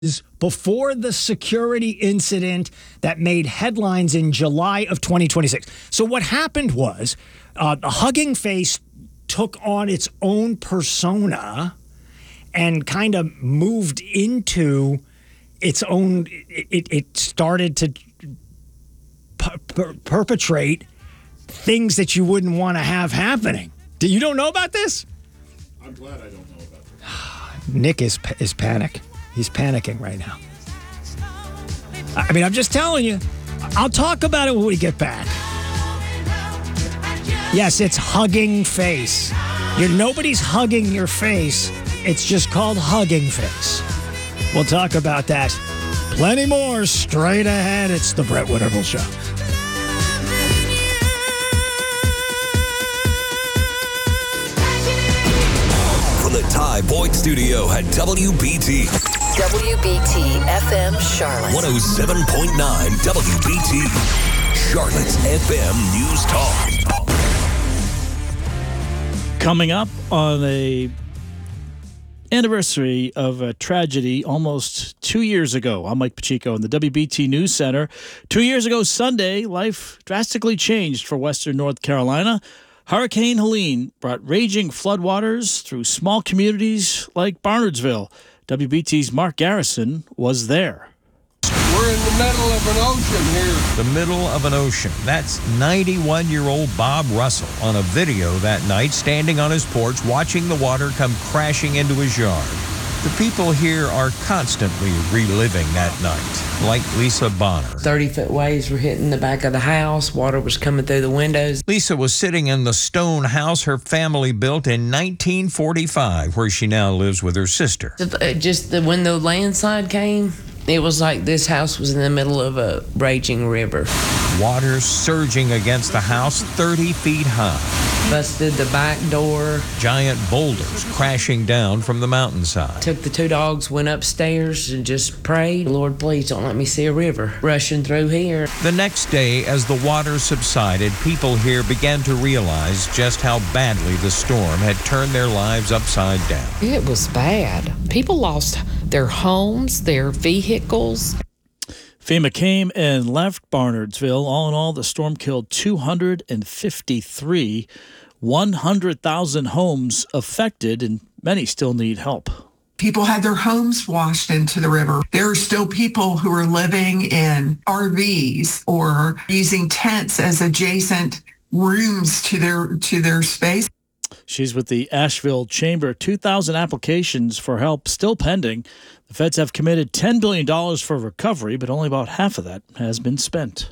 before the security incident that made headlines in July of 2026. So what happened was the Hugging Face took on its own persona and kind of moved into its own. It started to perpetrate things that you wouldn't want to have happening. You don't know about this? I'm glad I don't know about this. Nick is panic. He's panicking right now. I mean, I'm just telling you. I'll talk about it when we get back. Yes, it's Hugging Face. Nobody's hugging your face. It's just called Hugging Face. We'll talk about that. Plenty more straight ahead. It's the Brett Winterble Show. From the Ty Boyd Studio at WBT. WBT FM Charlotte. 107.9 WBT. Charlotte's FM News Talk. Coming up on a anniversary of a tragedy almost 2 years ago. I'm Mike Pacheco in the WBT News Center. 2 years ago Sunday, life drastically changed for Western North Carolina. Hurricane Helene brought raging floodwaters through small communities like Barnardsville. WBT's Mark Garrison was there. We're in the middle of an ocean here. The middle of an ocean. That's 91-year-old Bob Russell on a video that night standing on his porch watching the water come crashing into his yard. The people here are constantly reliving that night, like Lisa Bonner. 30-foot waves were hitting the back of the house. Water was coming through the windows. Lisa was sitting in the stone house her family built in 1945, where she now lives with her sister. When the landslide came, it was like this house was in the middle of a raging river. Water surging against the house 30 feet high. Busted the back door. Giant boulders crashing down from the mountainside. Took the two dogs, went upstairs and just prayed, Lord, please don't let me see a river rushing through here. The next day, as the water subsided, people here began to realize just how badly the storm had turned their lives upside down. It was bad. People lost their homes, their vehicles. FEMA came and left Barnardsville. All in all, the storm killed 253, 100,000 homes affected, and many still need help. People had their homes washed into the river. There are still people who are living in RVs or using tents as adjacent rooms to their space. She's with the Asheville Chamber. 2,000 applications for help still pending. The feds have committed $10 billion for recovery, but only about half of that has been spent.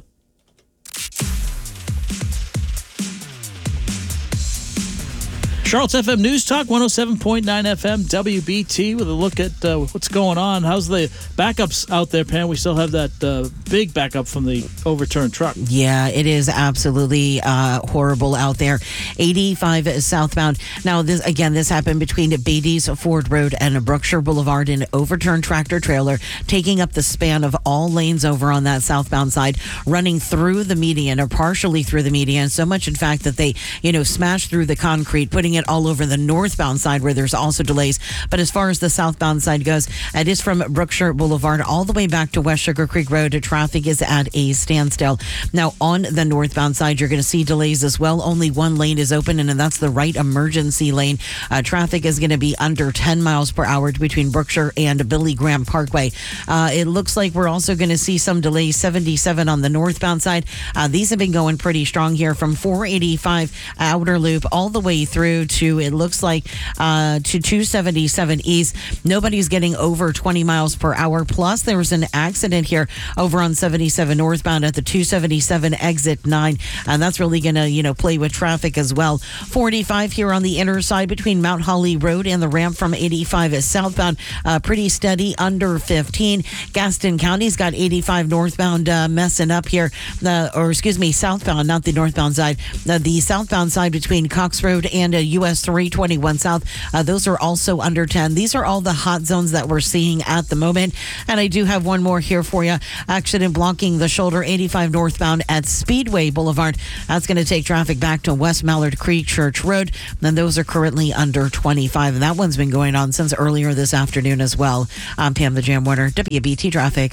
Charlotte's FM News Talk, 107.9 FM WBT, with a look at what's going on. How's the backups out there, Pam? We still have that big backup from the overturned truck. Yeah, it is absolutely horrible out there. 85 southbound. Now, this happened between Beatty's Ford Road and Brookshire Boulevard. An overturned tractor trailer taking up the span of all lanes over on that southbound side, running through the median or partially through the median. So much, in fact, that they, smashed through the concrete, putting it all over the northbound side where there's also delays. But as far as the southbound side goes, it is from Brookshire Boulevard all the way back to West Sugar Creek Road. Traffic is at a standstill. Now, on the northbound side, you're going to see delays as well. Only one lane is open, and that's the right emergency lane. Traffic is going to be under 10 miles per hour between Brookshire and Billy Graham Parkway. It looks like we're also going to see some delays. 77 on the northbound side. These have been going pretty strong here from 485 Outer Loop all the way through to, it looks like, to 277 East. Nobody's getting over 20 miles per hour. Plus, there was an accident here over on 77 northbound at the 277 exit 9. And that's really going to, play with traffic as well. 45 here on the inner side between Mount Holly Road and the ramp from 85 southbound. Pretty steady, under 15. Gaston County's got 85 northbound messing up here. Southbound, not the northbound side. The southbound side between Cox Road and US 321 South. Those are also under 10. These are all the hot zones that we're seeing at the moment. And I do have one more here for you. Accident blocking the shoulder 85 northbound at Speedway Boulevard. That's going to take traffic back to West Mallard Creek Church Road. And those are currently under 25. And that one's been going on since earlier this afternoon as well. I'm Pam the Jam Warner, WBT Traffic.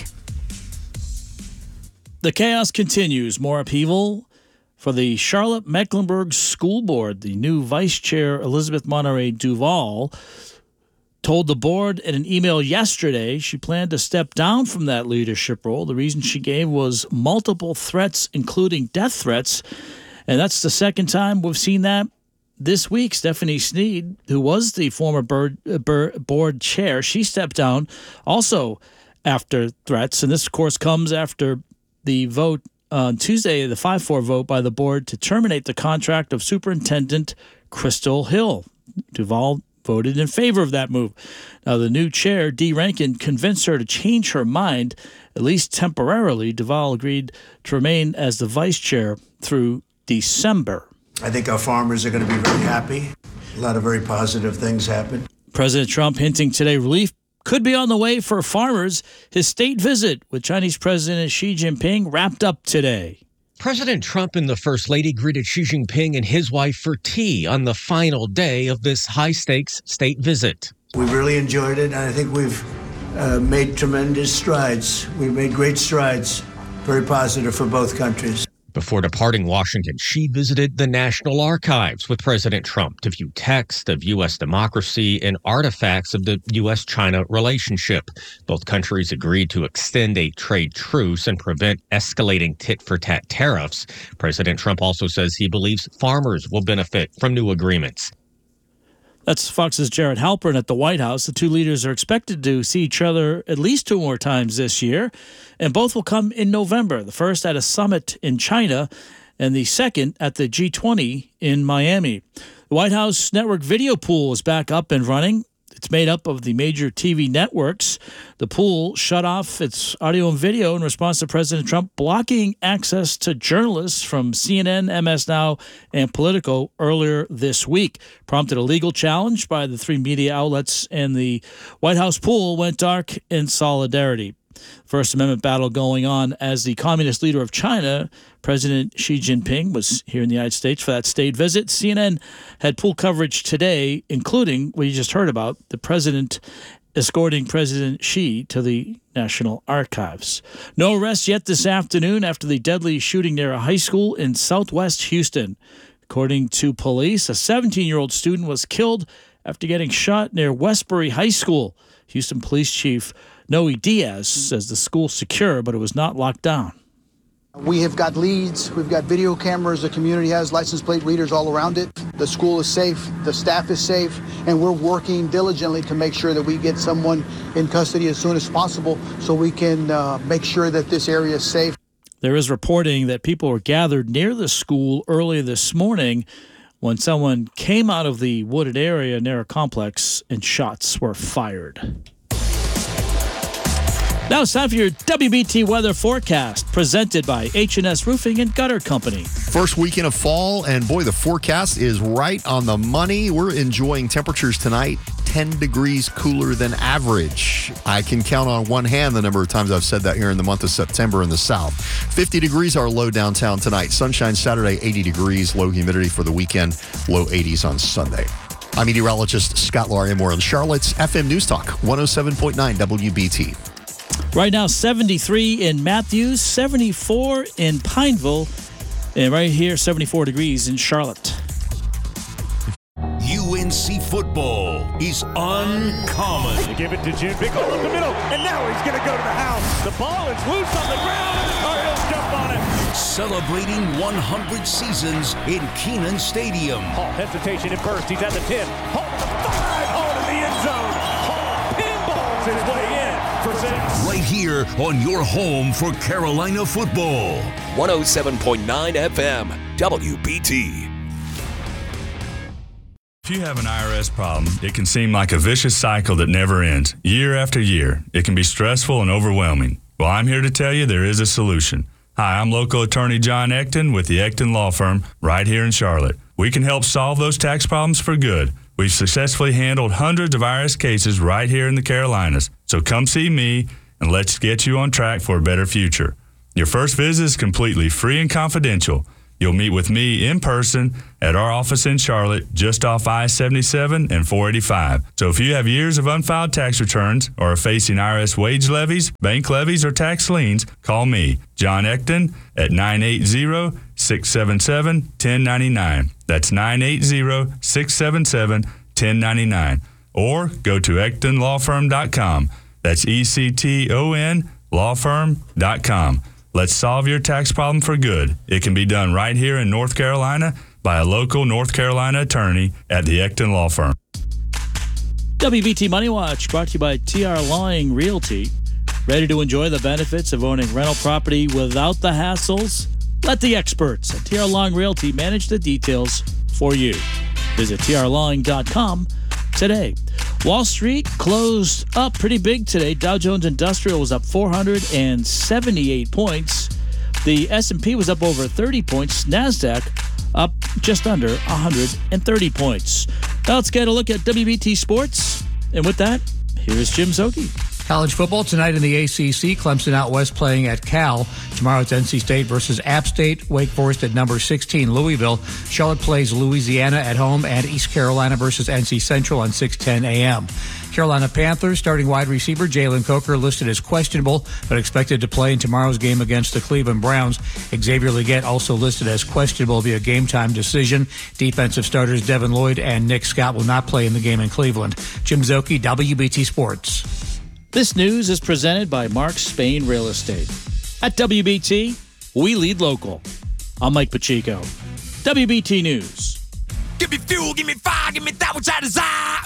The chaos continues. More upheaval for the Charlotte-Mecklenburg School Board. The new vice chair, Elizabeth Monterey Duval, told the board in an email yesterday she planned to step down from that leadership role. The reason she gave was multiple threats, including death threats. And that's the second time we've seen that this week. Stephanie Sneed, who was the former board chair, she stepped down also after threats. And this, of course, comes after the vote on Tuesday, the 5-4 vote by the board to terminate the contract of Superintendent Crystal Hill. Duval voted in favor of that move. Now, the new chair, Dee Rankin, convinced her to change her mind, at least temporarily. Duval agreed to remain as the vice chair through December. I think our farmers are going to be very happy. A lot of very positive things happen. President Trump hinting today relief could be on the way for farmers. His state visit with Chinese President Xi Jinping wrapped up today. President Trump and the First Lady greeted Xi Jinping and his wife for tea on the final day of this high-stakes state visit. We really enjoyed it, and I think we've made tremendous strides. We've made great strides, very positive for both countries. Before departing Washington, Xi visited the National Archives with President Trump to view texts of U.S. democracy and artifacts of the U.S.-China relationship. Both countries agreed to extend a trade truce and prevent escalating tit-for-tat tariffs. President Trump also says he believes farmers will benefit from new agreements. That's Fox's Jared Halpern at the White House. The two leaders are expected to see each other at least 2 more times this year, and both will come in November, the first at a summit in China and the second at the G20 in Miami. The White House Network Video Pool is back up and running. It's made up of the major TV networks. The pool shut off its audio and video in response to President Trump blocking access to journalists from CNN, MS Now, and Politico earlier this week. Prompted a legal challenge by the 3 media outlets, and the White House pool went dark in solidarity. First Amendment battle going on as the communist leader of China, President Xi Jinping, was here in the United States for that state visit. CNN had pool coverage today, including what you just heard about, the president escorting President Xi to the National Archives. No arrests yet this afternoon after the deadly shooting near a high school in southwest Houston. According to police, a 17-year-old student was killed after getting shot near Westbury High School. Houston Police Chief Noe Diaz says the school's secure, but it was not locked down. We have got leads. We've got video cameras. The community has license plate readers all around it. The school is safe. The staff is safe. And we're working diligently to make sure that we get someone in custody as soon as possible so we can make sure that this area is safe. There is reporting that people were gathered near the school early this morning when someone came out of the wooded area near a complex and shots were fired. Now it's time for your WBT weather forecast, presented by H&S Roofing and Gutter Company. First weekend of fall, and boy, the forecast is right on the money. We're enjoying temperatures tonight 10 degrees cooler than average. I can count on one hand the number of times I've said that here in the month of September in the South. 50 degrees our low downtown tonight. Sunshine Saturday, 80 degrees. Low humidity for the weekend, low 80s on Sunday. I'm meteorologist Scott Larimore on Charlotte's FM News Talk, 107.9 WBT. Right now, 73 in Matthews, 74 in Pineville, and right here, 74 degrees in Charlotte. UNC football is uncommon. They give it to Jim. Big hole up the middle, and now he's going to go to the house. The ball is loose on the ground, and the Tar Heels jump on it. Celebrating 100 seasons in Kenan Stadium. Hall, hesitation at first. He's at the 10. Hall to the 5. Hall to the end zone. Hall pinballs his way in for 6. Right here on your home for Carolina football. 107.9 FM, WBT. If you have an IRS problem, it can seem like a vicious cycle that never ends. Year after year, it can be stressful and overwhelming. Well, I'm here to tell you there is a solution. Hi, I'm local attorney John Ecton with the Ecton Law Firm right here in Charlotte. We can help solve those tax problems for good. We've successfully handled hundreds of IRS cases right here in the Carolinas. So come see me and let's get you on track for a better future. Your first visit is completely free and confidential. You'll meet with me in person at our office in Charlotte, just off I-77 and 485. So if you have years of unfiled tax returns or are facing IRS wage levies, bank levies, or tax liens, call me, John Ecton, at 980-677-1099. That's 980-677-1099. Or go to EctonLawFirm.com. That's ECTON lawfirm.com. Let's solve your tax problem for good. It can be done right here in North Carolina by a local North Carolina attorney at the Ecton Law Firm. WBT Money Watch brought to you by TR Lawing Realty. Ready to enjoy the benefits of owning rental property without the hassles? Let the experts at TR Lawing Realty manage the details for you. Visit trlawing.com today. Wall Street closed up pretty big today. Dow Jones Industrial was up 478 points. The S&P was up over 30 points. NASDAQ up just under 130 points. Now let's get a look at WBT Sports. And with that, here's Jim Szoke. College football tonight in the ACC. Clemson out west playing at Cal. Tomorrow it's NC State versus App State. Wake Forest at number 16, Louisville. Charlotte plays Louisiana at home, and East Carolina versus NC Central on 6:10 a.m. Carolina Panthers starting wide receiver Jalen Coker listed as questionable, but expected to play in tomorrow's game against the Cleveland Browns. Xavier Legette also listed as questionable via game-time decision. Defensive starters Devin Lloyd and Nick Scott will not play in the game in Cleveland. Jim Szoke, WBT Sports. This news is presented by Mark Spain Real Estate. At WBT, we lead local. I'm Mike Pacheco. WBT News. Give me fuel, give me fire, give me that which I desire.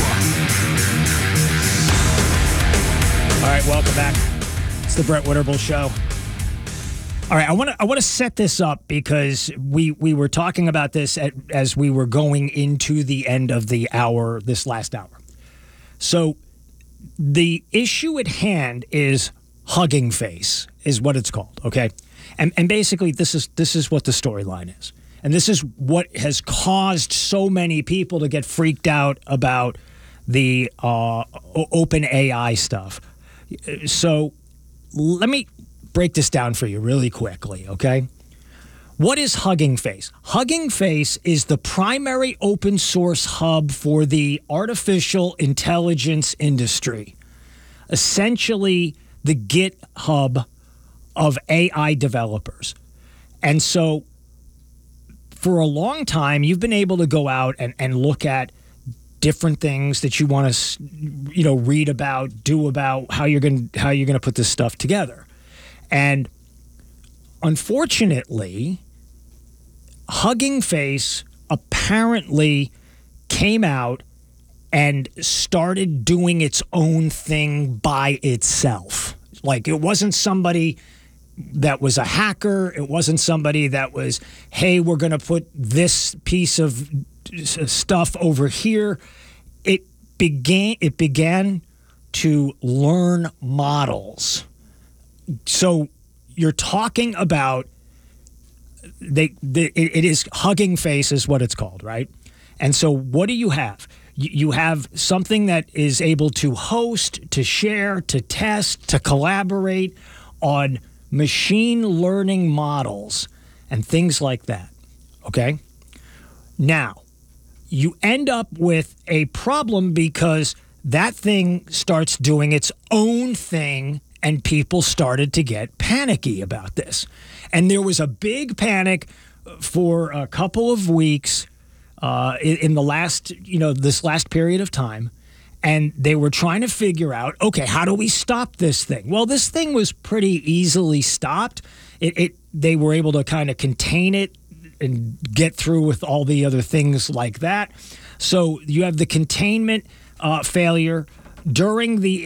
All right, welcome back. It's the Brett Winterble Show. All right, I want to set this up because we were talking about this as we were going into the end of the hour, this last hour. So the issue at hand is Hugging Face, is what it's called, okay? And basically this is what the storyline is. And this is what has caused so many people to get freaked out about the OpenAI stuff. So let me break this down for you really quickly, okay? What is Hugging Face? Hugging Face is the primary open source hub for the artificial intelligence industry. Essentially, the GitHub of AI developers. And so for a long time, you've been able to go out and look at different things that you want to, read about, do about, how you're going to put this stuff together. And unfortunately, Hugging Face apparently came out and started doing its own thing by itself. Like, it wasn't somebody that was a hacker. It wasn't somebody that was, hey, we're going to put this piece of stuff over here. It began to learn models. So you're talking about it is Hugging Face is what it's called, right? And so what do you have? You have something that is able to host, to share, to test, to collaborate on machine learning models and things like that, okay? Now, you end up with a problem because that thing starts doing its own thing and people started to get panicky about this. And there was a big panic for a couple of weeks in the last, this last period of time. And they were trying to figure out, okay, how do we stop this thing? Well, this thing was pretty easily stopped. They were able to kind of contain it and get through with all the other things like that. So you have the containment failure during the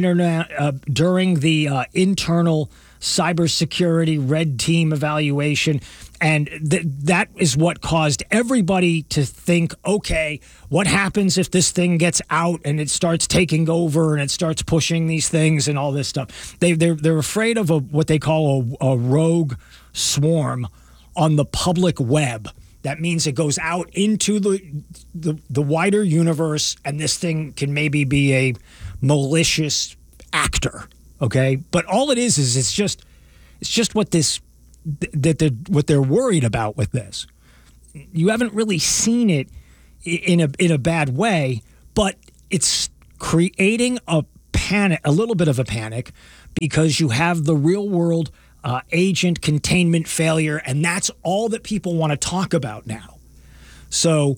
internal cybersecurity red team evaluation. And that is what caused everybody to think, okay, what happens if this thing gets out and it starts taking over and it starts pushing these things and all this stuff? They're afraid of what they call a rogue swarm on the public web. that means it goes out into the wider universe, and this thing can maybe be a malicious actor. Okay, but all it is it's just what what they're worried about with this. You haven't really seen it in a bad way, but it's creating a little bit of a panic, because you have the real world agent containment failure, and that's all that people want to talk about now. So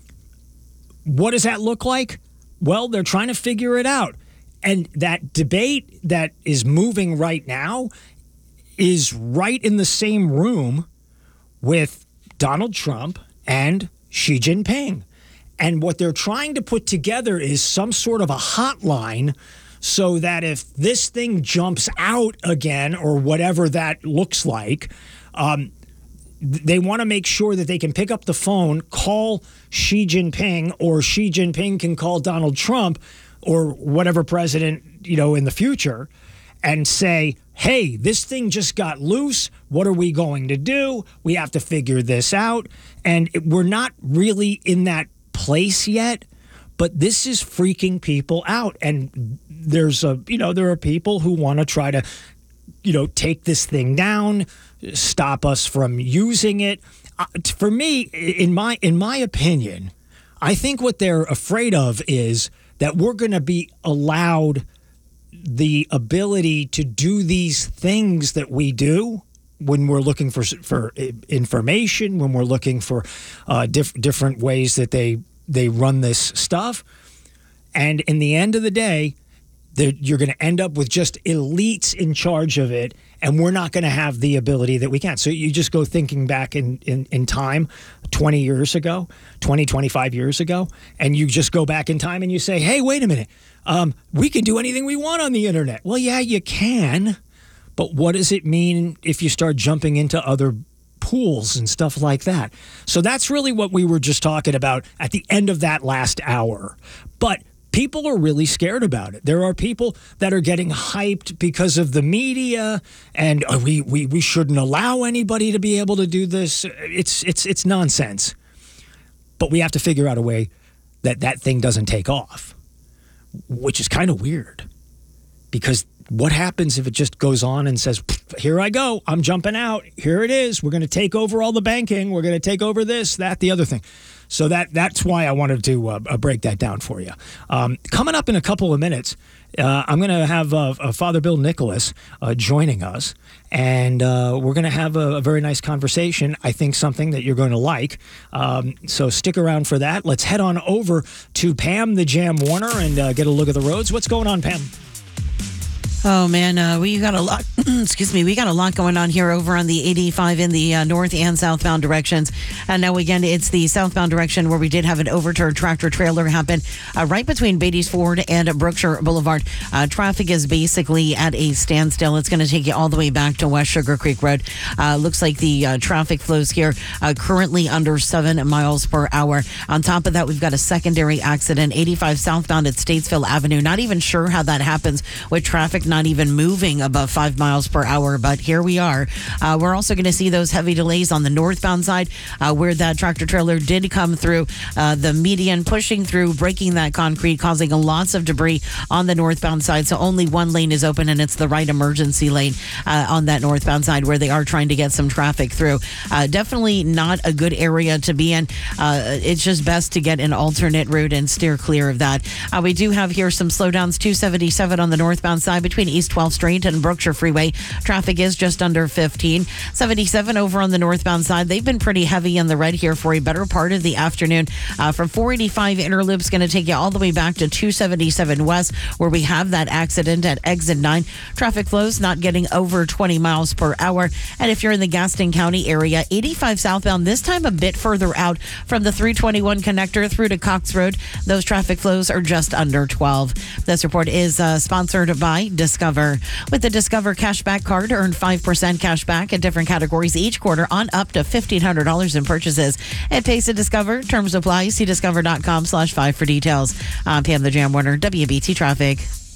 what does that look like? Well, they're trying to figure it out. And that debate that is moving right now is right in the same room with Donald Trump and Xi Jinping. And what they're trying to put together is some sort of a hotline, so that if this thing jumps out again, or whatever that looks like, they want to make sure that they can pick up the phone, call Xi Jinping, or Xi Jinping can call Donald Trump or whatever president, in the future, and say, hey, this thing just got loose. What are we going to do? We have to figure this out. And we're not really in that place yet, but this is freaking people out. And there are people who want to try to, take this thing down, stop us from using it. For me, in my opinion, I think what they're afraid of is that we're going to be allowed the ability to do these things that we do when we're looking for information, when we're looking for different ways that they run this stuff. And in the end of the day, you're going to end up with just elites in charge of it, and we're not going to have the ability that we can. So you just go thinking back in time, 20 years ago, 25 years ago, and you just go back in time and you say, hey, wait a minute, we can do anything we want on the internet. Well, yeah, you can, but what does it mean if you start jumping into other pools and stuff like that? So that's really what we were just talking about at the end of that last hour. But people are really scared about it. There are people that are getting hyped because of the media, and we shouldn't allow anybody to be able to do this. It's nonsense. But we have to figure out a way that thing doesn't take off, which is kind of weird, because what happens if it just goes on and says, here I go, I'm jumping out, here it is, we're going to take over all the banking, we're going to take over this, that, the other thing. So that's why I wanted to break that down for you. Coming up in a couple of minutes, I'm going to have Father Bill Nicholas joining us, and we're going to have a very nice conversation. I think something that you're going to like. So stick around for that. Let's head on over to Pam the Jam Warner and get a look at the roads. What's going on, Pam? Oh man, we got a lot. Excuse me, we got a lot going on here over on the 85 in the north and southbound directions. And now again, it's the southbound direction where we did have an overturned tractor trailer happen right between Beatty's Ford and Brookshire Boulevard. Traffic is basically at a standstill. It's going to take you all the way back to West Sugar Creek Road. Looks like the traffic flows here currently under 7 miles per hour. On top of that, we've got a secondary accident, 85 southbound at Statesville Avenue. Not even sure how that happens with traffic not even moving above 5 miles per hour, but here we are. We're also going to see those heavy delays on the northbound side where that tractor trailer did come through the median, pushing through, breaking that concrete, causing lots of debris on the northbound side. So only one lane is open, and it's the right emergency lane on that northbound side where they are trying to get some traffic through. Definitely not a good area to be in. It's just best to get an alternate route and steer clear of that. We do have here some slowdowns, 277 on the northbound side between East 12th Street and Brookshire Freeway. Traffic is just under 15. 77 over on the northbound side. They've been pretty heavy in the red here for a better part of the afternoon. From 485 Interloop's going to take you all the way back to 277 West, where we have that accident at exit 9. Traffic flows not getting over 20 miles per hour. And if you're in the Gaston County area, 85 southbound, this time a bit further out from the 321 connector through to Cox Road. Those traffic flows are just under 12. This report is sponsored by Discover. With the Discover Cashback Card, earn 5% cash back in different categories each quarter on up to $1,500 in purchases. It pays to Discover. Terms apply. See discover.com/5 for details. I'm Pam the Jam Warner, WBT Traffic.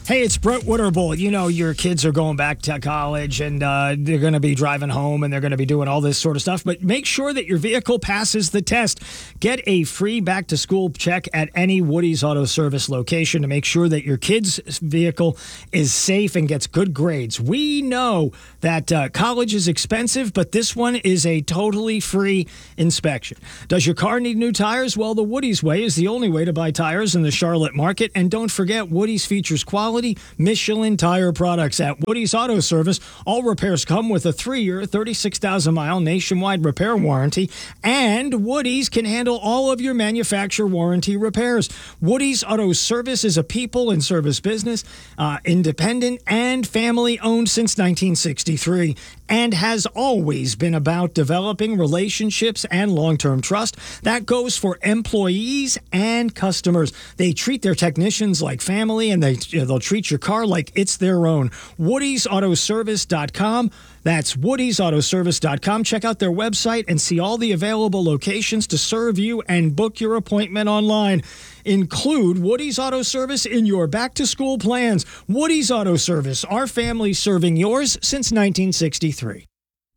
Hey, it's Brett Witterbull. You know, your kids are going back to college and they're going to be driving home and they're going to be doing all this sort of stuff. But make sure that your vehicle passes the test. Get a free back-to-school check at any Woody's Auto Service location to make sure that your kid's vehicle is safe and gets good grades. We know that college is expensive, but this one is a totally free inspection. Does your car need new tires? Well, the Woody's way is the only way to buy tires in the Charlotte market. And don't forget, Woody's features quality Michelin tire products at Woody's Auto Service. All repairs come with a 3-year, 36,000-mile nationwide repair warranty, and Woody's can handle all of your manufacturer warranty repairs. Woody's Auto Service is a people and service business, independent and family-owned since 1963, and has always been about developing relationships and long-term trust. That goes for employees and customers. They treat their technicians like family, and they'll treat your car like it's their own. Woody'sAutoservice.com. That's Woody'sAutoservice.com. Check out their website and see all the available locations to serve you and book your appointment online. Include Woody's Auto Service in your back-to-school plans. Woody's Auto Service, our family serving yours since 1963.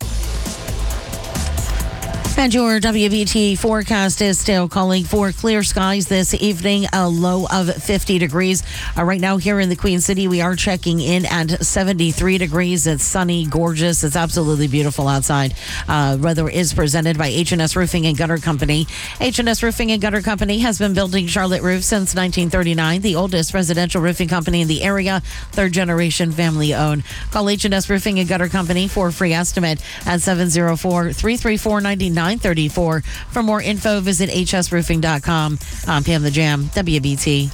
And your WBT forecast is still calling for clear skies this evening, a low of 50 degrees. Right now here in the Queen City, we are checking in at 73 degrees. It's sunny, gorgeous. It's absolutely beautiful outside. Weather is presented by H&S Roofing and Gutter Company. H&S Roofing and Gutter Company has been building Charlotte roofs since 1939, the oldest residential roofing company in the area, third-generation family-owned. Call H&S Roofing and Gutter Company for a free estimate at 704-334-9934. For more info, visit hsroofing.com. I'm Pam the Jam, WBT.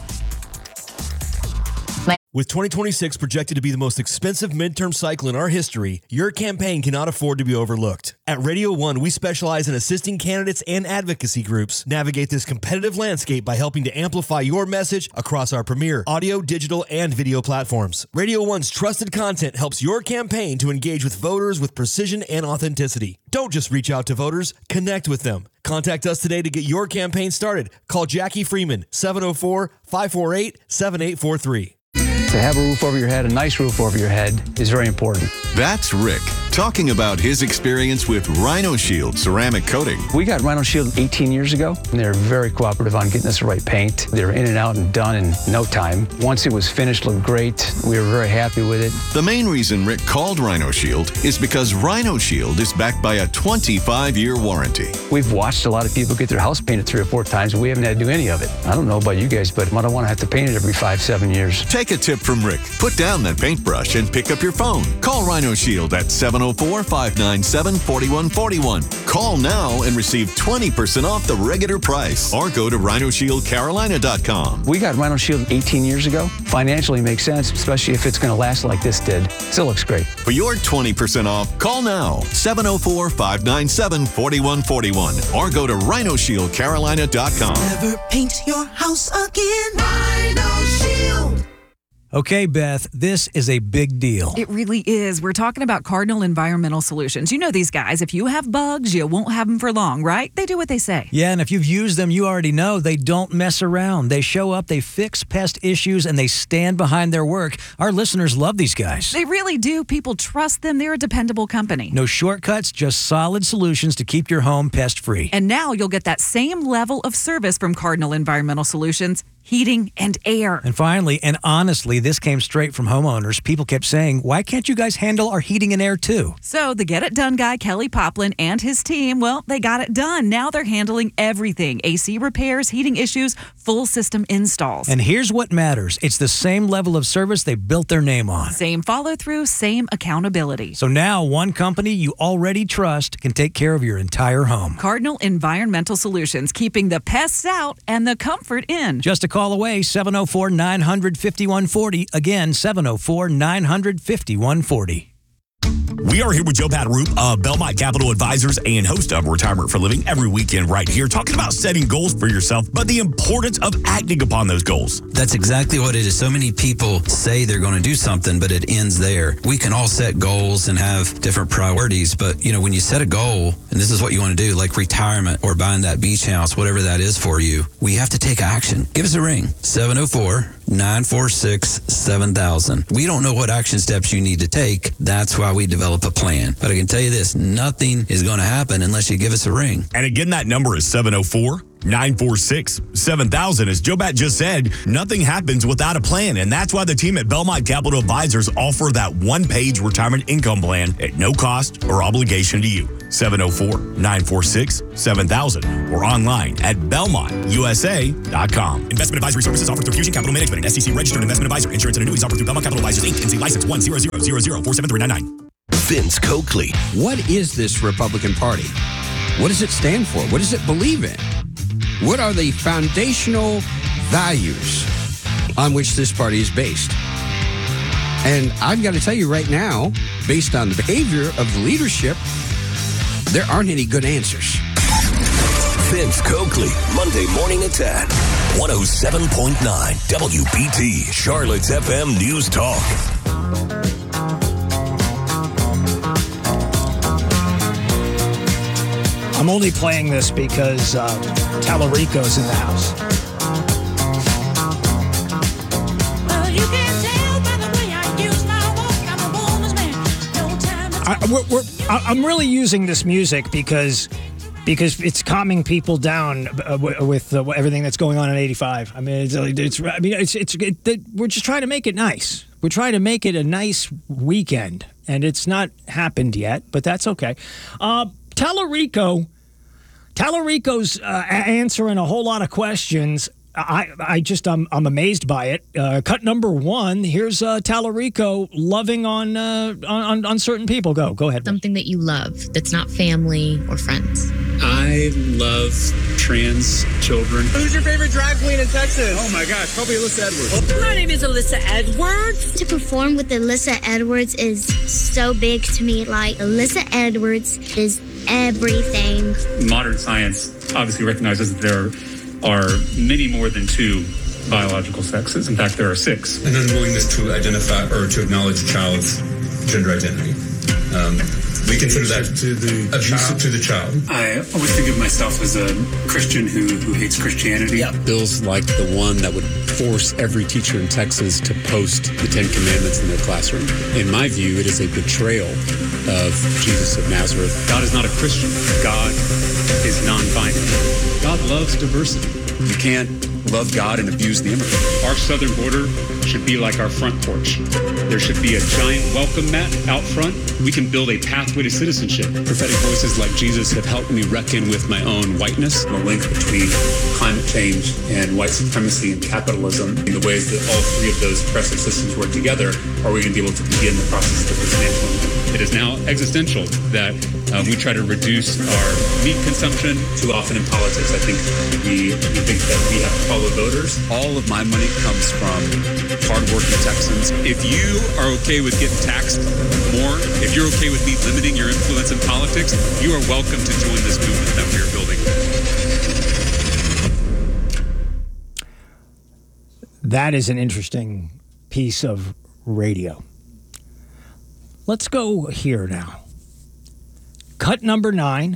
With 2026 projected to be the most expensive midterm cycle in our history, your campaign cannot afford to be overlooked. At Radio 1, we specialize in assisting candidates and advocacy groups navigate this competitive landscape by helping to amplify your message across our premier audio, digital, and video platforms. Radio 1's trusted content helps your campaign to engage with voters with precision and authenticity. Don't just reach out to voters, connect with them. Contact us today to get your campaign started. Call Jackie Freeman, 704-548-7843. To have a roof over your head, a nice roof over your head, is very important. That's Rick talking about his experience with Rhino Shield ceramic coating. We got Rhino Shield 18 years ago, and they're very cooperative on getting us the right paint. They're in and out and done in no time. Once it was finished, looked great. We were very happy with it. The main reason Rick called Rhino Shield is because Rhino Shield is backed by a 25-year warranty. We've watched a lot of people get their house painted 3 or 4 times, and we haven't had to do any of it. I don't know about you guys, but I don't want to have to paint it every 5-7 years. Take a tip from Rick. Put down that paintbrush and pick up your phone. Call Rhino Shield at 704-597-4141. Call now and receive 20% off the regular price, or go to RhinoShieldCarolina.com. We got Rhino Shield 18 years ago. Financially makes sense, especially if it's going to last like this did. Still looks great. For your 20% off, call now, 704-597-4141, or go to RhinoShieldCarolina.com. Never paint your house again. Rhino Shield. Okay, Beth, this is a big deal. It really is. We're talking about Cardinal Environmental Solutions. You know these guys. If you have bugs, you won't have them for long, right? They do what they say. Yeah, and if you've used them, you already know they don't mess around. They show up, they fix pest issues, and they stand behind their work. Our listeners love these guys. They really do. People trust them. They're a dependable company. No shortcuts, just solid solutions to keep your home pest-free. And now you'll get that same level of service from Cardinal Environmental Solutions. Heating and air. And finally, and honestly, this came straight from homeowners. People kept saying, why can't you guys handle our heating and air too? So the Get It Done guy, Kelly Poplin, and his team, well, they got it done. Now they're handling everything. AC repairs, heating issues, full system installs. And here's what matters. It's the same level of service they built their name on. Same follow-through, same accountability. So now one company you already trust can take care of your entire home. Cardinal Environmental Solutions, keeping the pests out and the comfort in. Just a call away, 704-900-5140. Again, 704-900-5140. We are here with Joe Pataroop of Belmont Capital Advisors and host of Retirement for Living every weekend right here, talking about setting goals for yourself, but the importance of acting upon those goals. That's exactly what it is. So many people say they're going to do something, but it ends there. We can all set goals and have different priorities, but when you set a goal, and this is what you want to do, like retirement or buying that beach house, whatever that is for you, we have to take action. Give us a ring, 704 946-7000. We don't know what action steps you need to take. That's why we develop a plan. But I can tell you this, nothing is going to happen unless you give us a ring. And again, that number is 704-946-7000. As Joe Bat just said, nothing happens without a plan. And that's why the team at Belmont Capital Advisors offer that one-page retirement income plan at no cost or obligation to you. 704-946-7000 or online at BelmontUSA.com. Investment advisory services offered through Fusion Capital Management, an SEC registered investment advisor. Insurance and annuities offered through Belmont Capital Advisors, Inc., NC license 10000473999. Vince Coakley. What is this Republican Party? What does it stand for? What does it believe in? What are the foundational values on which this party is based? And I've got to tell you right now, based on the behavior of the leadership, there aren't any good answers. Vince Coakley, Monday morning at 10. 107.9 WBT, Charlotte's FM News Talk. I'm only playing this because Tallarico's in the house. I'm really using this music because it's calming people down with everything that's going on in 85. I mean, we're just trying to make it nice. We're trying to make it a nice weekend, and it's not happened yet, but that's okay. Tallarico's answering a whole lot of questions. I'm amazed by it. Cut number one. Here's Tallarico loving on certain people. Go ahead. Something that you love that's not family or friends. I love trans children. Who's your favorite drag queen in Texas? Oh my gosh, probably Alyssa Edwards. My name is Alyssa Edwards. To perform with Alyssa Edwards is so big to me. Like, Alyssa Edwards is everything. Modern science obviously recognizes that there are many more than two biological sexes. In fact, there are 6. An unwillingness to identify or to acknowledge a child's gender identity. We consider that abusive to the child. I always think of myself as a Christian who hates Christianity. Yeah, bills like the one that would force every teacher in Texas to post the 10 Commandments in their classroom. In my view, it is a betrayal of Jesus of Nazareth. God is not a Christian. God is non-binary. God loves diversity. You can't love God and abuse the immigrant. Our southern border should be like our front porch. There should be a giant welcome mat out front. We can build a pathway to citizenship. Prophetic voices like Jesus have helped me reckon with my own whiteness. The link between climate change and white supremacy and capitalism, and the ways that all 3 of those oppressive systems work together, are we going to be able to begin the process of dismantling. It is now existential that we try to reduce our meat consumption. Too often in politics, I think we think that we have to follow voters. All of my money comes from hardworking Texans. If you are okay with getting taxed more, if you're okay with me limiting your influence in politics, you are welcome to join this movement that we are building. That is an interesting piece of radio. Let's go here now. Cut number 9.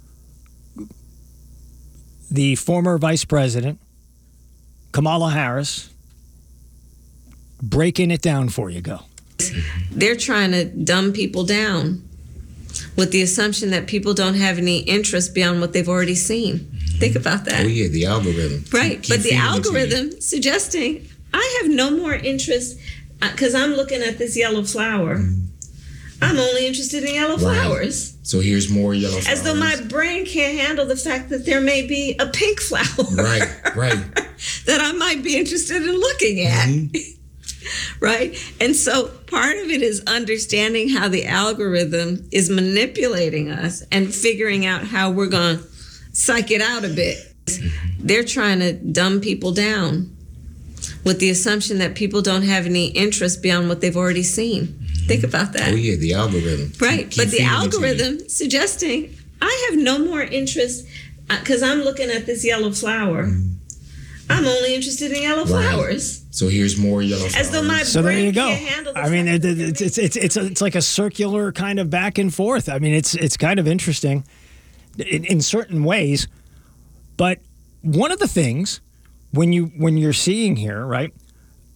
The former Vice President, Kamala Harris, breaking it down for you. Go. They're trying to dumb people down with the assumption that people don't have any interest beyond what they've already seen. Think about that. Oh, yeah, the algorithm. Right, but the algorithm suggesting I have no more interest because I'm looking at this yellow flower. I'm only interested in yellow flowers. So here's more yellow flowers. As though my brain can't handle the fact that there may be a pink flower. Right. that I might be interested in looking at. Right? And so part of it is understanding how the algorithm is manipulating us and figuring out how we're going to psych it out a bit. They're trying to dumb people down with the assumption that people don't have any interest beyond what they've already seen. Think about that. Oh, yeah, the algorithm. Right. But the algorithm suggesting I have no more interest because I'm looking at this yellow flower. I'm only interested in yellow flowers. So here's more yellow flowers. As though my So there brain you go. can't handle the I mean, it's like a circular kind of back and forth. I mean, it's kind of interesting in certain ways. But one of the things when you're seeing here, right?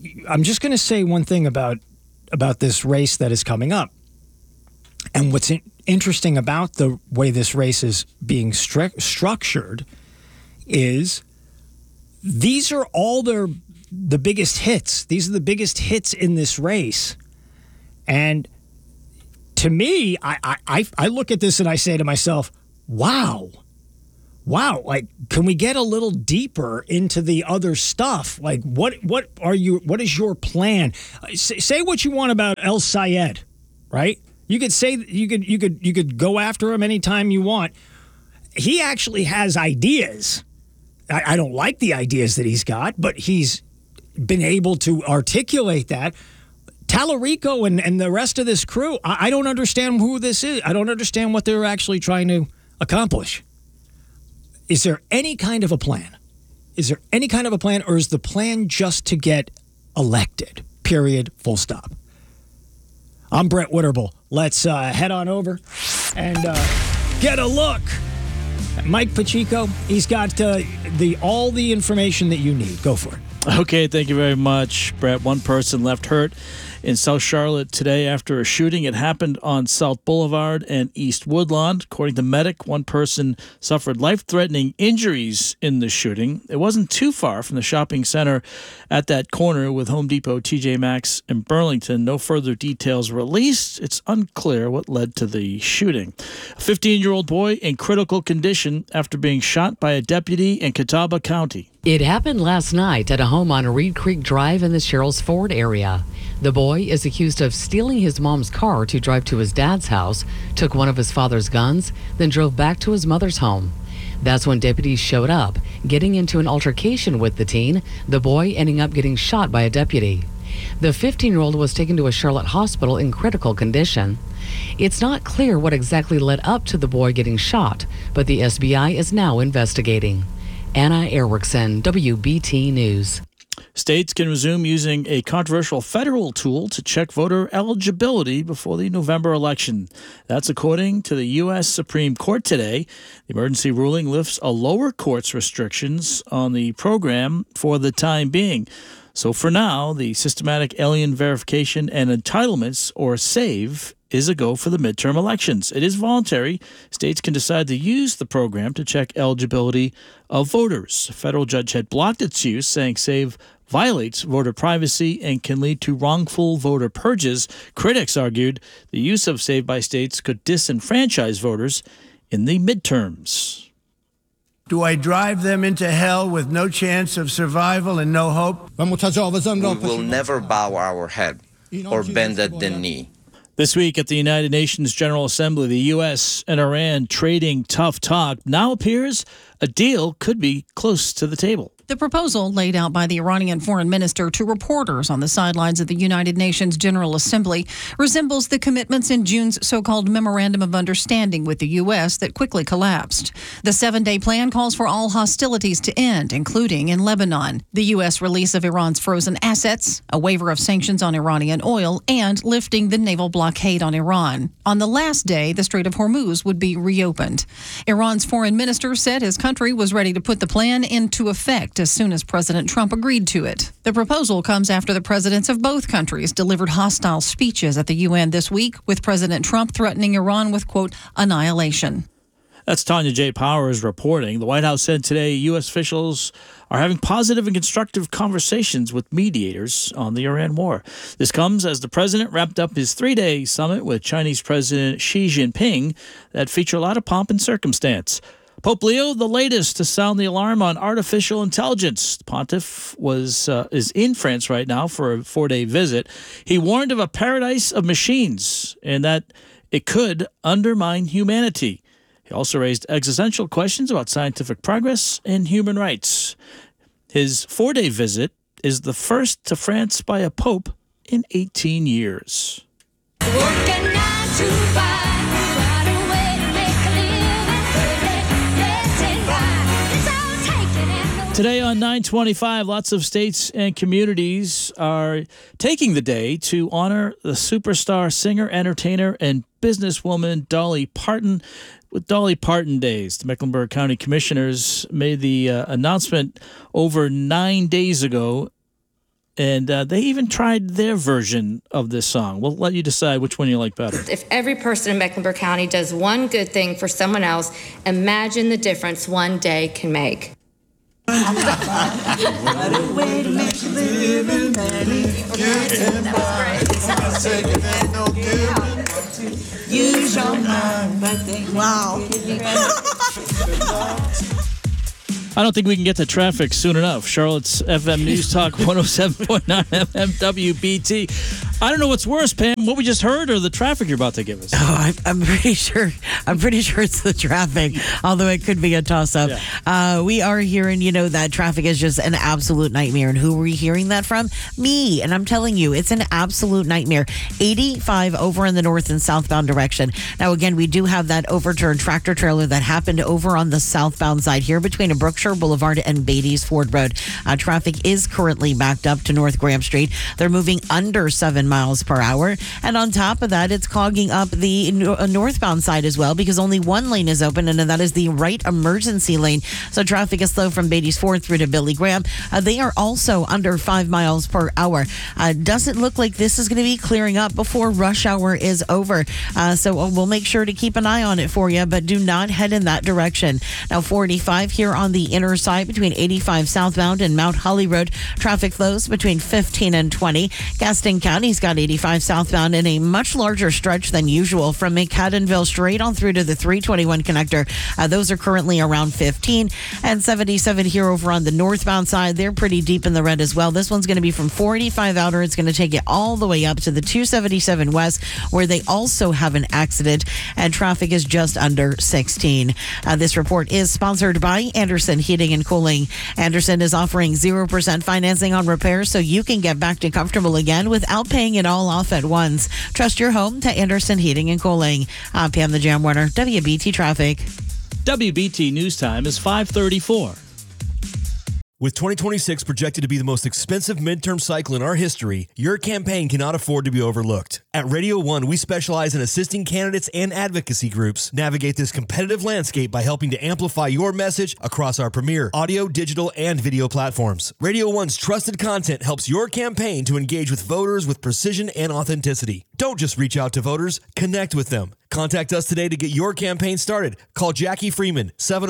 I'm just going to say one thing about this race that is coming up. And what's interesting about the way this race is being structured is these are all the biggest hits. These are the biggest hits in this race. And to me, I look at this and I say to myself, wow, like, can we get a little deeper into the other stuff? Like, what is your plan? Say what you want about El Sayed, right? You could say you could go after him anytime you want. He actually has ideas. I don't like the ideas that he's got, but he's been able to articulate that. Tallarico and the rest of this crew, I don't understand who this is. I don't understand what they're actually trying to accomplish. Is there any kind of a plan? Is there any kind of a plan, or is the plan just to get elected? Period. Full stop. I'm Brett Witterbull. Let's head on over and get a look at Mike Pacheco. He's got all the information that you need. Go for it. Okay, thank you very much, Brett. One person left hurt in South Charlotte today after a shooting. It happened on South Boulevard and East Woodlawn. According to medic, one person suffered life-threatening injuries in the shooting. It wasn't too far from the shopping center at that corner with Home Depot, TJ Maxx, and Burlington. No further details released. It's unclear what led to the shooting. A 15-year-old boy in critical condition after being shot by a deputy in Catawba County. It happened last night at a home on Reed Creek Drive in the Sherrills Ford area. The boy is accused of stealing his mom's car to drive to his dad's house, took one of his father's guns, then drove back to his mother's home. That's when deputies showed up, getting into an altercation with the teen, the boy ending up getting shot by a deputy. The 15-year-old was taken to a Charlotte hospital in critical condition. It's not clear what exactly led up to the boy getting shot, but the SBI is now investigating. Anna Erickson, WBT News. States can resume using a controversial federal tool to check voter eligibility before the November election. That's according to the U.S. Supreme Court today. The emergency ruling lifts a lower court's restrictions on the program for the time being. So for now, the Systematic Alien Verification and Entitlements, or SAVE, is a go for the midterm elections. It is voluntary. States can decide to use the program to check eligibility of voters. A federal judge had blocked its use, saying SAVE violates voter privacy and can lead to wrongful voter purges. Critics argued the use of SAVE by states could disenfranchise voters in the midterms. Do I drive them into hell with no chance of survival and no hope? We will never bow our head or bend the knee. This week at the United Nations General Assembly, the U.S. and Iran trading tough talk. Now appears a deal could be close to the table. The proposal laid out by the Iranian foreign minister to reporters on the sidelines of the United Nations General Assembly resembles the commitments in June's so-called Memorandum of Understanding with the U.S. that quickly collapsed. The 7-day plan calls for all hostilities to end, including in Lebanon, the U.S. release of Iran's frozen assets, a waiver of sanctions on Iranian oil, and lifting the naval blockade on Iran. On the last day, the Strait of Hormuz would be reopened. Iran's foreign minister said his country was ready to put the plan into effect as soon as President Trump agreed to it. The proposal comes after the presidents of both countries delivered hostile speeches at the UN this week, with President Trump threatening Iran with, quote, annihilation. That's Tanya J. Powers reporting. The White House said today U.S. officials are having positive and constructive conversations with mediators on the Iran war. This comes as the president wrapped up his 3-day summit with Chinese President Xi Jinping that featured a lot of pomp and circumstance. Pope Leo, the latest to sound the alarm on artificial intelligence. The pontiff is in France right now for a 4-day visit. He warned of a paradise of machines and that it could undermine humanity. He also raised existential questions about scientific progress and human rights. His 4-day visit is the first to France by a pope in 18 years. Today on 925, lots of states and communities are taking the day to honor the superstar singer, entertainer, and businesswoman Dolly Parton with Dolly Parton Days. The Mecklenburg County Commissioners made the announcement over 9 days ago And they even tried their version of this song. We'll let you decide which one you like better. If every person in Mecklenburg County does one good thing for someone else, imagine the difference one day can make. Use your mind. Wow. I don't think we can get to traffic soon enough. Charlotte's FM News Talk 107.9 FM WBT. I don't know what's worse, Pam, what we just heard or the traffic you're about to give us. Oh, I'm pretty sure it's the traffic, although it could be a toss-up. Yeah. We are hearing, that traffic is just an absolute nightmare. And who are we hearing that from? Me. And I'm telling you, it's an absolute nightmare. 85 over in the north and southbound direction. Now, again, we do have that overturned tractor trailer that happened over on the southbound side here between Brookshire Boulevard and Beatty's Ford Road. Traffic is currently backed up to North Graham Street. They're moving under 7 miles per hour. And on top of that, it's clogging up the northbound side as well because only one lane is open, and that is the right emergency lane. So traffic is slow from Beatty's Ford through to Billy Graham. They are also under 5 miles per hour. Doesn't look like this is going to be clearing up before rush hour is over. So we'll make sure to keep an eye on it for you, but do not head in that direction. Now, 45 here on the inner side between 85 southbound and Mount Holly Road. Traffic flows between 15 and 20. Gaston County's got 85 southbound in a much larger stretch than usual from McAdenville straight on through to the 321 connector. Those are currently around 15. And 77 here over on the northbound side. They're pretty deep in the red as well. This one's going to be from 485 outer. It's going to take it all the way up to the 277 west, where they also have an accident, and traffic is just under 16. This report is sponsored by Anderson Heating and Cooling. Anderson is offering 0% financing on repairs so you can get back to comfortable again without paying it all off at once. Trust your home to Anderson Heating and Cooling. I'm Pam the Jam Warner, WBT Traffic. WBT News Time is 5:34. With 2026 projected to be the most expensive midterm cycle in our history, your campaign cannot afford to be overlooked. At Radio 1, we specialize in assisting candidates and advocacy groups navigate this competitive landscape by helping to amplify your message across our premier audio, digital, and video platforms. Radio 1's trusted content helps your campaign to engage with voters with precision and authenticity. Don't just reach out to voters, connect with them. Contact us today to get your campaign started. Call Jackie Freeman,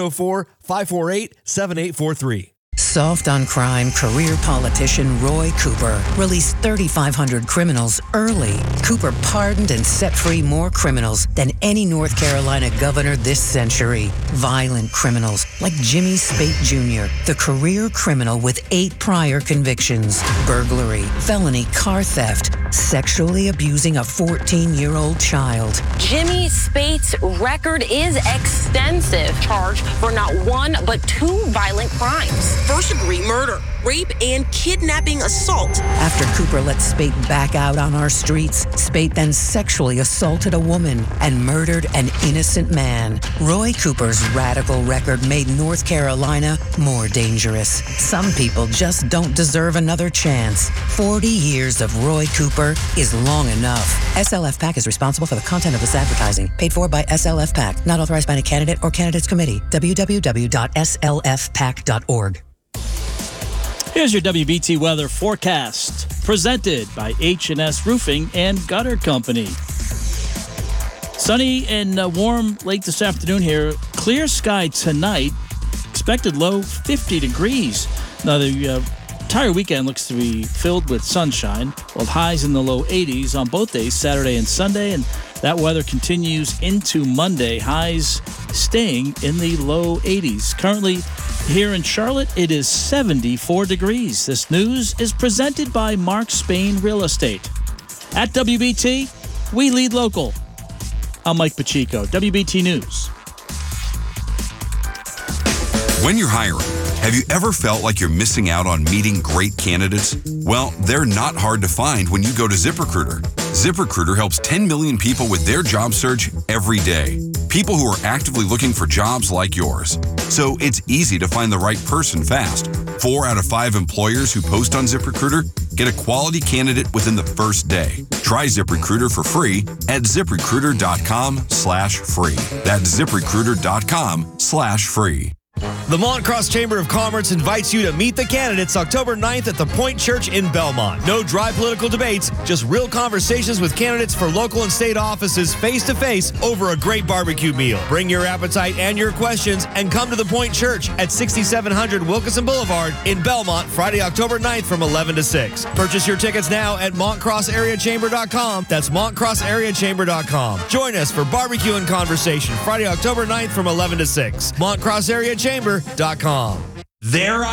704-548-7843. Soft on crime career politician Roy Cooper released 3,500 criminals early. Cooper pardoned and set free more criminals than any North Carolina governor this century. Violent criminals like Jimmy Spate Jr., the career criminal with 8 prior convictions: burglary, felony car theft, sexually abusing a 14-year-old child. Jimmy Spate's record is extensive, charged for not one but 2 violent crimes. First-degree murder, rape, and kidnapping assault. After Cooper let Spate back out on our streets, Spate then sexually assaulted a woman and murdered an innocent man. Roy Cooper's radical record made North Carolina more dangerous. Some people just don't deserve another chance. 40 years of Roy Cooper is long enough. SLF PAC is responsible for the content of this advertising. Paid for by SLF PAC. Not authorized by any candidate or candidates committee. www.slfpac.org. Here's your WBT weather forecast, presented by H&S Roofing and Gutter Company. Sunny and warm late this afternoon here. Clear sky tonight. Expected low 50 degrees. Now, the entire weekend looks to be filled with sunshine. We'll have highs in the low 80s on both days, Saturday and Sunday, and that weather continues into Monday. Highs staying in the low 80s. Currently, here in Charlotte, it is 74 degrees. This news is presented by Mark Spain Real Estate. At WBT, we lead local. I'm Mike Pacheco, WBT News. When you're hiring, have you ever felt like you're missing out on meeting great candidates? Well, they're not hard to find when you go to ZipRecruiter. ZipRecruiter helps 10 million people with their job search every day. People who are actively looking for jobs like yours. So it's easy to find the right person fast. 4 out of 5 employers who post on ZipRecruiter get a quality candidate within the first day. Try ZipRecruiter for free at ZipRecruiter.com/free. That's ZipRecruiter.com/free. The Montcross Chamber of Commerce invites you to meet the candidates October 9th at the Point Church in Belmont. No dry political debates, just real conversations with candidates for local and state offices face-to-face over a great barbecue meal. Bring your appetite and your questions and come to the Point Church at 6700 Wilkinson Boulevard in Belmont Friday, October 9th from 11 to 6. Purchase your tickets now at montcrossareachamber.com. That's montcrossareachamber.com. Join us for barbecue and conversation Friday, October 9th from 11 to 6. montcrossareachamber.com. Their